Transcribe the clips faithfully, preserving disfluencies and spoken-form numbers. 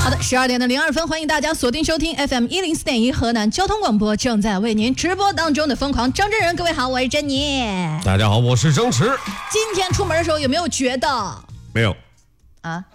好的，十二点的零二分，欢迎大家锁定收听 F M 一零四点一河南交通广播，正在为您直播当中的疯狂张真人。各位好，我是珍妮。 大家好，我是张弛。 今天出门的时候有没有觉得？ 没有啊？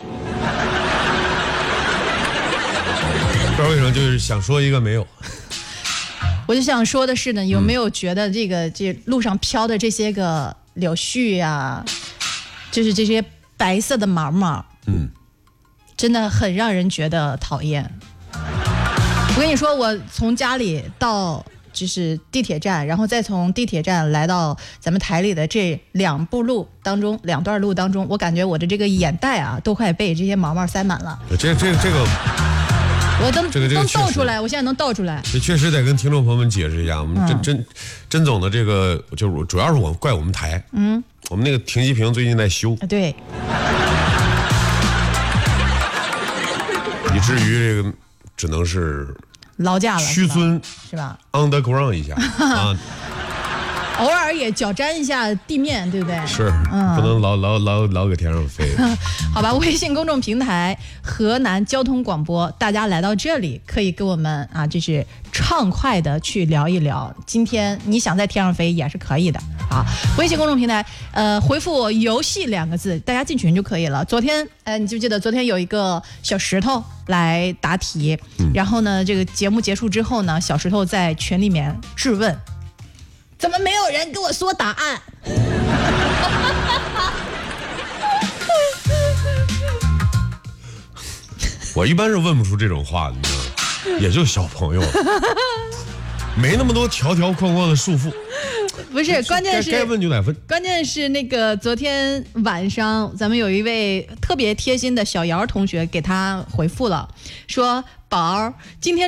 不知道为什么，就是想说一个没有。 我就想说的是呢，有没有觉得这个、嗯、这路上飘的这些个柳絮啊，就是这些白色的毛毛，嗯。真的很让人觉得讨厌。我跟你说，我从家里到就是地铁站，然后再从地铁站来到咱们台里的这两步路当中，两段路当中，我感觉我的这个眼袋啊，都快被这些毛毛塞满了。 这这这个， 我都这个这个能倒出来，我现在能倒出来。 这确实得跟听众朋友们解释一下，我们甄甄甄总的这个，就是主要是我怪我们台，嗯，我们那个停机坪最近在修， 对。 以至于这个只能是劳驾了， 屈尊是吧 ？underground 一下啊， 偶尔也脚沾一下地面，对不对？ 是，嗯、不能老老老老搁天上飞。 好吧，微信公众平台河南交通广播，大家来到这里可以跟我们啊，就是畅快的去聊一聊。今天你想在天上飞也是可以的啊。微信公众平台，呃，回复“游戏”两个字，大家进群就可以了。昨天，呃，你记不记得昨天有一个小石头来答题，嗯、然后呢，这个节目结束之后呢，小石头在群里面质问。怎么没有人跟我说答案？ 我一般是问不出这种话的，你知道吗？也就小朋友，没那么多条条框框的束缚。 不是，关键是该问就得问。 关键是那个昨天晚上，咱们有一位特别贴心的小姚同学给他回复了，说宝儿今天。